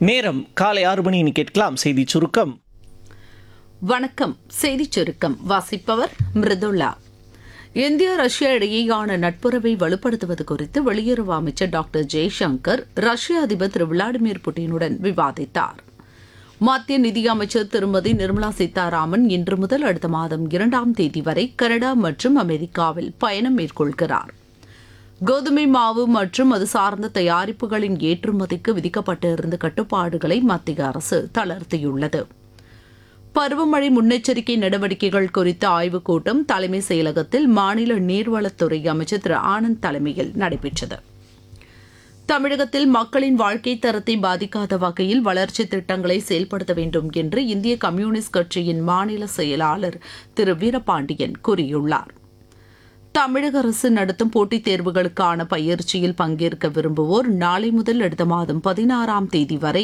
நேரம் காலை 6 மணி. கேட்கலாம் செய்தி சுருக்கம். வணக்கம். செய்திச் சுருக்கம் வாசிப்பவர் மிருதுளா. இந்தியா ரஷ்யா இடையேயான நட்புறவை வலுப்படுத்துவது குறித்து வெளியுறவு அமைச்சர் டாக்டர் ஜெய்சங்கர் ரஷ்ய அதிபர் திரு விளாடிமிர் புட்டினுடன் விவாதித்தார். மத்திய நிதியமைச்சர் திருமதி நிர்மலா சீதாராமன் இன்று முதல் அடுத்த மாதம் 2ஆம் தேதி வரை கனடா மற்றும் அமெரிக்காவில் பயணம் மேற்கொள்கிறார். கோதுமை மாவு மற்றும் அது சார்ந்த தயாரிப்புகளின் ஏற்றுமதிக்கு விதிக்கப்பட்டிருந்த கட்டுப்பாடுகளை மத்திய அரசு தளர்த்தியுள்ளது. பருவமழை முன்னெச்சரிக்கை நடவடிக்கைகள் குறித்த ஆய்வுக் கூட்டம் தலைமை செயலகத்தில் மாநில நீர்வளத்துறை அமைச்சர் திரு ஆனந்த் தலைமையில் நடைபெற்றது. தமிழகத்தில் மக்களின் வாழ்க்கை தரத்தை பாதிக்காத வகையில் வளர்ச்சித் திட்டங்களை செயல்படுத்த வேண்டும் என்று இந்திய கம்யூனிஸ்ட் கட்சியின் மாநில செயலாளர் திரு வீரபாண்டியன் கூறியுள்ளார். தமிழக அரசு நடத்தும் போட்டித் தேர்வுகளுக்கான பயிற்சியில் பங்கேற்க விரும்புவோர் நாளை முதல் அடுத்த மாதம் 16ஆம் தேதி வரை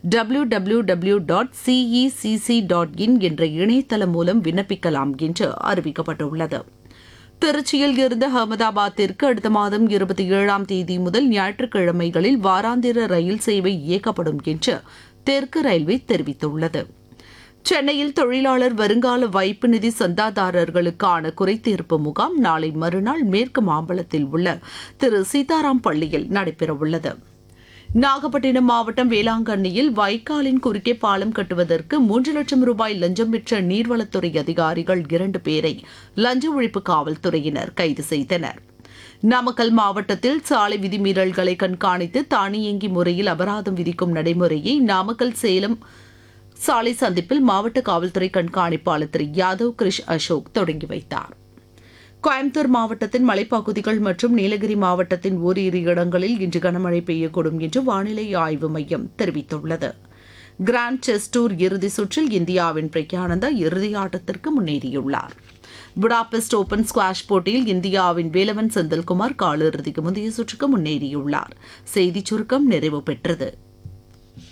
www.cecc.in என்ற இணையதளம் மூலம் விண்ணப்பிக்கலாம் என்று அறிவிக்கப்பட்டுள்ளது. திருச்சியில் இருந்து அகமதாபாத்திற்கு அடுத்த மாதம் 27ஆம் தேதி முதல் ஞாயிற்றுக்கிழமைகளில் வாராந்திர ரயில் சேவை இயக்கப்படும் என்று தெற்கு ரயில்வே தெரிவித்துள்ளது. சென்னையில் தொழிலாளர் வருங்கால வைப்பு நிதி சந்தாதாரர்களுக்கான குறைதீர்ப்பு முகாம் நாளை மறுநாள் மேற்கு மாம்பலத்தில் உள்ள திரு சீதாராம் பள்ளியில் நடைபெறவுள்ளது. நாகப்பட்டினம் மாவட்டம் வேளாங்கண்ணியில் வைக்காலின் குறுக்கே பாலம் கட்டுவதற்கு 3 லட்சம் ரூபாய் லஞ்சம் பெற்ற நீர்வளத்துறை அதிகாரிகள் 2 பேரை லஞ்ச ஒழிப்பு காவல்துறையினர் கைது செய்தனர். நாமக்கல் மாவட்டத்தில் சாலை விதிமீறல்களை கண்காணித்து தானியங்கி முறையில் அபராதம் விதிக்கும் நடைமுறையை நாமக்கல் சேலம் சாலை சந்திப்பில் மாவட்ட காவல்துறை கண்காணிப்பாளர் திரு யாதவ் கிரிஷ் அசோக் தொடங்கி வைத்தார். கோயம்புத்தூர் மாவட்டத்தின் மலைப்பகுதிகள் மற்றும் நீலகிரி மாவட்டத்தின் ஓரிரு இடங்களில் இன்று கனமழை பெய்யக்கூடும் என்று வானிலை ஆய்வு மையம் தெரிவித்துள்ளது. கிராண்ட் செஸ் டூர் இறுதி சுற்றில் இந்தியாவின் பிரக்யானந்தா இறுதி ஆட்டத்திற்கு முன்னேறியுள்ளார். புடாபெஸ்ட் ஓபன் ஸ்குவாஷ் போட்டியில் இந்தியாவின் வேலவன் செந்தில்குமார் காலிறுதிக்கு முந்தைய சுற்றுக்கு முன்னேறியுள்ளார். செய்திச் சுருக்கம் நிறைவு பெற்றது.